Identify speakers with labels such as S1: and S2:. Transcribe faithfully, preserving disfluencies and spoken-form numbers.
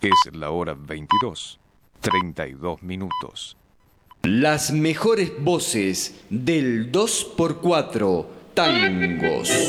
S1: Es la hora veintidós, treinta y dos minutos.
S2: Las mejores voces del dos por cuatro Tangos.